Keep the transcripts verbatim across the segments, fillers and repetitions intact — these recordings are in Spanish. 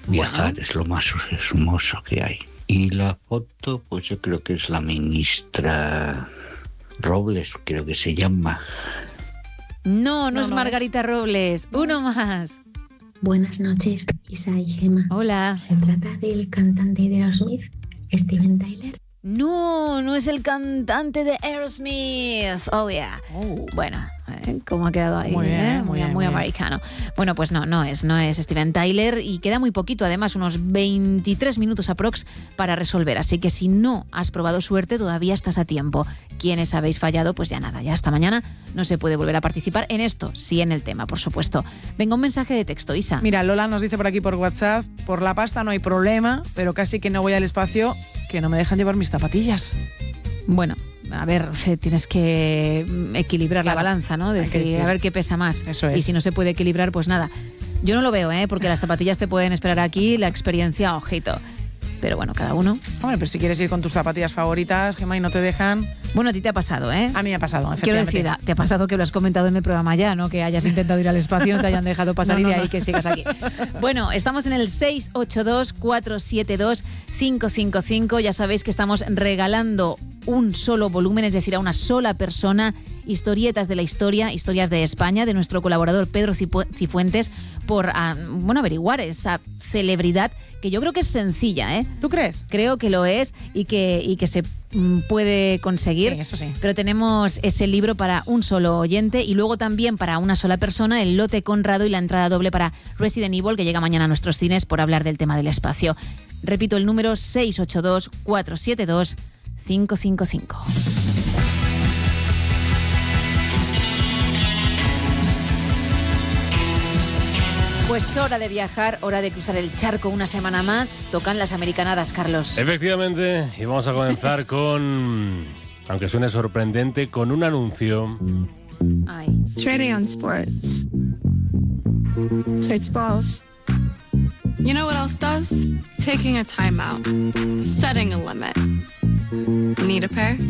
Viajar Bueno. es lo más hermoso que hay. Y la foto, pues yo creo que es la ministra Robles, creo que se llama. No, no, No, es no Margarita Robles. Uno más. Buenas noches, Isa y Gemma. Hola. ¿Se trata del cantante de Aerosmith, Steven Tyler? No, no es el cantante de Aerosmith. Oh, yeah. Oh. Bueno, ¿eh? ¿Cómo ha quedado ahí? Muy bien, ¿eh? muy muy, bien, muy muy americano. Bueno, pues no, no es, no es Steven Tyler y queda muy poquito, además, unos veintitrés minutos aprox para resolver. Así que si no has probado suerte, todavía estás a tiempo. Quienes habéis fallado, pues ya nada, ya hasta mañana no se puede volver a participar en esto, sí en el tema, por supuesto. Venga, un mensaje de texto, Isa. Mira, Lola nos dice por aquí por WhatsApp, por la pasta no hay problema, pero casi que no voy al espacio, que no me dejan llevar mis zapatillas. Bueno, a ver, tienes que equilibrar Claro, la balanza, ¿no? hay que Decir, decir. a ver qué pesa más. Eso es. Y si no se puede equilibrar, pues nada. Yo no lo veo, ¿eh? Porque las zapatillas te pueden esperar aquí, la experiencia, ojito. Pero bueno, cada uno. Hombre, pero si quieres ir con tus zapatillas favoritas, Gemma, y no te dejan... Bueno, a ti te ha pasado, ¿eh? A mí me ha pasado, Quiero efectivamente. decir, te ha pasado que lo has comentado en el programa ya, ¿no? Que hayas intentado ir al espacio y no te hayan dejado pasar No, no, y de ahí no. que sigas aquí. Bueno, estamos en el seis ocho dos, cuatro siete dos, cinco cinco cinco. Ya sabéis que estamos regalando un solo volumen, es decir, a una sola persona, historietas de la historia, historias de España, de nuestro colaborador Pedro Cifuentes, por ah, bueno, averiguar esa celebridad que yo creo que es sencilla, ¿eh? ¿Tú crees? Creo que lo es y que, y que se mm, puede conseguir. Sí, eso sí. Pero tenemos ese libro para un solo oyente y luego también para una sola persona, el lote Conrado y la entrada doble para Resident Evil, que llega mañana a nuestros cines por hablar del tema del espacio. Repito el número seis ocho dos, cuatro siete dos, cinco cinco cinco. Pues hora de viajar, hora de cruzar el charco una semana más. Tocan las americanadas, Carlos. Efectivamente, y vamos a comenzar con, aunque suene sorprendente, con un anuncio. Ay. Trading on sports. Trades balls. You know what else does? Taking a timeout. Setting a limit. Need a pair?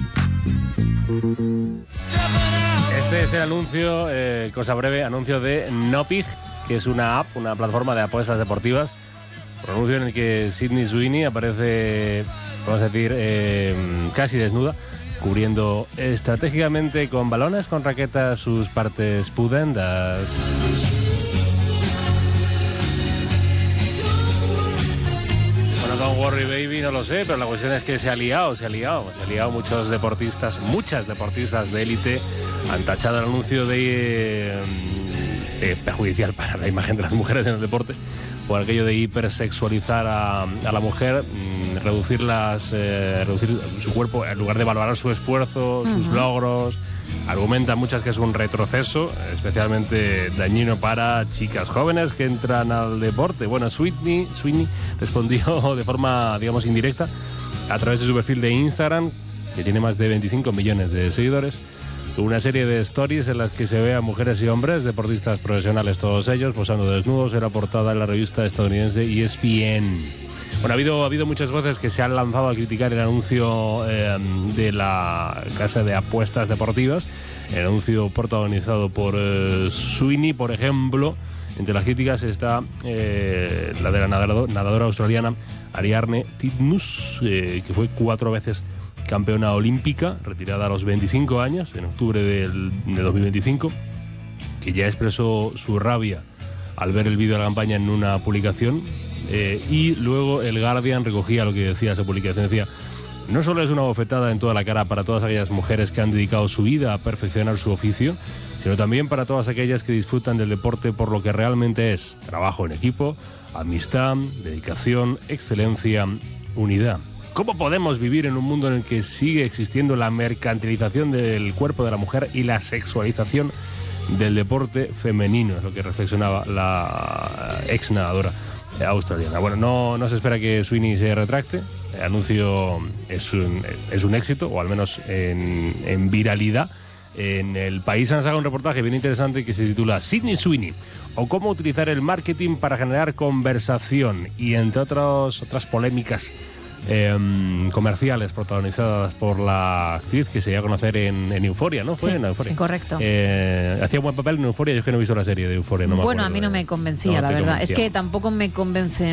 Este es el anuncio, eh, cosa breve, anuncio de Nopig, que es una app, una plataforma de apuestas deportivas. Un anuncio en el que Sydney Sweeney aparece, vamos a decir, eh, casi desnuda, cubriendo estratégicamente con balones, con raquetas, sus partes pudendas. Bueno, con Worry Baby no lo sé, pero la cuestión es que se ha liado, se ha liado, se ha liado. Muchos deportistas, muchas deportistas de élite han tachado el anuncio de, de perjudicial para la imagen de las mujeres en el deporte, por aquello de hipersexualizar a, a la mujer, mmm, reducirlas, eh, reducir su cuerpo en lugar de valorar su esfuerzo, uh-huh. sus logros. Argumentan muchas que es un retroceso, especialmente dañino para chicas jóvenes que entran al deporte. Bueno, Sweeney, Sweeney respondió de forma, digamos, indirecta a través de su perfil de Instagram, que tiene más de veinticinco millones de seguidores, una serie de stories en las que se ve a mujeres y hombres, deportistas profesionales todos ellos, posando desnudos. Era portada en la revista estadounidense E S P N. Bueno, ha habido, ha habido muchas voces que se han lanzado a criticar el anuncio eh, de la casa de apuestas deportivas, el anuncio protagonizado por eh, Sweeney, por ejemplo. Entre las críticas está eh, la de la nadadora, nadadora australiana Ariarne Titmus, eh, que fue cuatro veces campeona olímpica, retirada a los veinticinco años, en octubre del, de dos mil veinticinco, que ya expresó su rabia al ver el vídeo de la campaña en una publicación. Eh, y luego el Guardian recogía lo que decía esa publicación. Decía: no solo es una bofetada en toda la cara para todas aquellas mujeres que han dedicado su vida a perfeccionar su oficio, sino también para todas aquellas que disfrutan del deporte por lo que realmente es: trabajo en equipo, amistad, dedicación, excelencia, unidad. ¿Cómo podemos vivir en un mundo en el que sigue existiendo la mercantilización del cuerpo de la mujer y la sexualización del deporte femenino? Es lo que reflexionaba la ex nadadora australiana. Bueno, no, no se espera que Sweeney se retracte. El anuncio es un, es un éxito, o al menos en, en viralidad. En El País han sacado un reportaje bien interesante que se titula Sydney Sweeney, o cómo utilizar el marketing para generar conversación, y entre otras, otras polémicas eh, comerciales protagonizadas por la actriz que se dio a conocer en, en Euphoria, ¿no? Fue sí, en Euphoria. Sí, correcto. Eh, hacía buen papel en Euphoria. Yo es que no he visto la serie de Euphoria. No me bueno, acuerdo, a mí no eh. me convencía, No la te verdad. convencía. Es que tampoco me convence